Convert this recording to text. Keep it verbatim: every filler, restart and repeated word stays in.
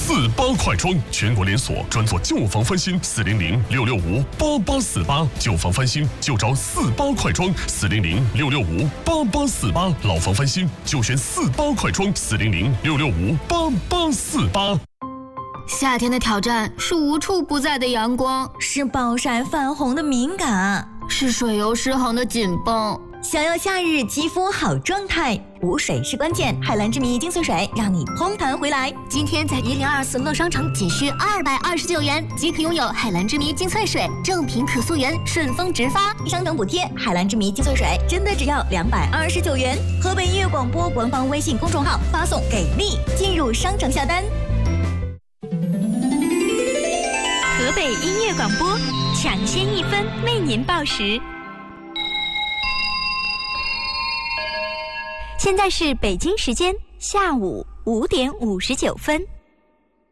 四八快装，全国连锁，专做旧房翻新，四零零六六五八八四八，旧房翻新就找四八快装，四零零六六五八八四八，老房翻新就选四八快装，四零零六六五八八四八。 夏天的挑战是无处不在的阳光， 是暴晒泛红的敏感， 是水油失衡的紧绷。 想要夏日肌肤好状态，补水是关键。海蓝之谜精粹水让你嘭弹回来。 今天在一零二四乐商城仅需二百二十九元即可拥有海蓝之谜精粹水，正品可溯源，顺丰直发， 商城补贴。海蓝之谜精粹水真的只要两百二十九元。河北音乐广播官方微信公众号发送给力，进入商城下单。 河北音乐广播，抢先一分为您报时。现在是北京时间下午五点五十九分。